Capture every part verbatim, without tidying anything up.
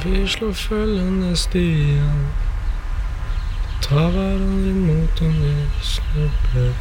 Vi slår følgende stier, tar hverandre imot om vi snubler.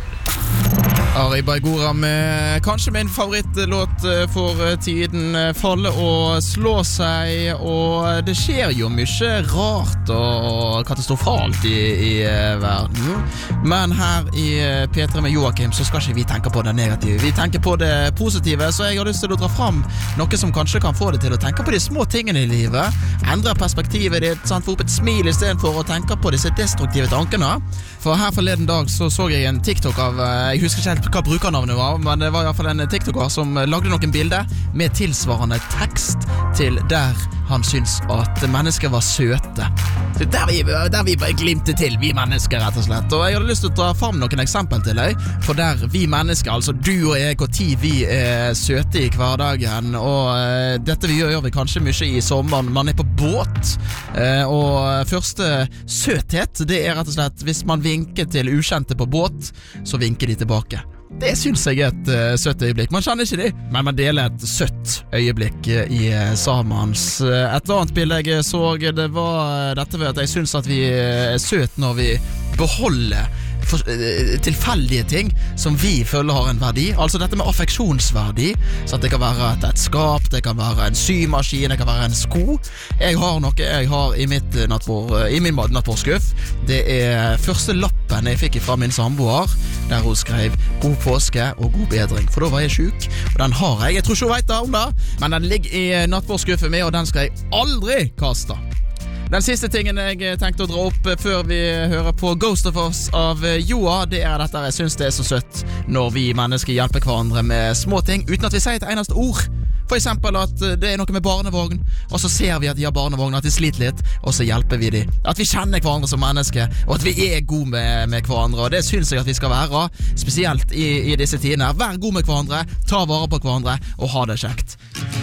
Ari Baigora med kanskje min favorittlåt for tiden, Falle og slå seg. Og det skjer jo mye rart og katastrofalt i, i verden. Men her i P tre med Joakim så skal ikke vi tenke på det negative. Vi tenker på det positive, så jeg har lyst til å dra fram noe som kanskje kan få deg til å tenke på de små tingene i livet. Endre perspektivet ditt, sant? Få opp et smil i stedet for å tenke på disse destruktive tankene. For her forleden dag så så jeg en TikTok av, jeg husker ikke helt hva brukernavnet var, men det var i hvert fall en TikToker som lagde noen bilder med tilsvarende tekst til der han syns at mennesker var søte. Der vi, der vi bare glimte til, vi mennesker rett og slett. Og jeg hadde lyst til å ta frem noen eksempel til deg, for der vi mennesker, altså du og jeg og ti, vi er søte i hverdagen. Og uh, dette vi gjør, gjør vi kanskje mye i sommeren. Man er på båt, uh, og første søthet, det er rett og slett hvis man vinker til ukjente på båt, så vinker de tilbake. Det synes jeg er et uh, søtt øyeblikk. Man kjenner ikke de, men man deler et søtt øyeblikk uh, i uh, samans. Uh, et annet bilde jeg så, det var uh, dette ved at jeg synes at vi er søt når vi beholder for, uh, tilfeldige ting som vi føler har en verdi. Altså dette med affeksjonsverdi, så at det kan være et, et skap, det kan være en symaskin, det kan være en sko. Jeg har noe jeg har i, mitt nattbord, uh, i min nattbordskuff. Det er første lappen jeg fikk fra min samboer, der hun skrev god påske og god bedring, for da var jeg syk, og den har jeg. Jeg tror ikke hun vet det om det, men den ligger i nattbordskuffen min, og den skal jeg aldri kaste. Den siste tingen jeg tenkte å dra opp før vi hører på Ghost of Us av Joa, det er dette jeg synes det er så søtt når vi mennesker hjelper hverandre med små ting uten at vi sier et eneste ord. For eksempel at det er noe med barnevogn, og så ser vi at de har barnevogn, at de sliter litt, og så hjelper vi de. At vi kjenner hverandre som mennesker, og at vi er gode med, med hverandre, og det synes jeg at vi skal være, spesielt i, i disse tidene. Vær god med hverandre, ta vare på hverandre, og ha det kjekt.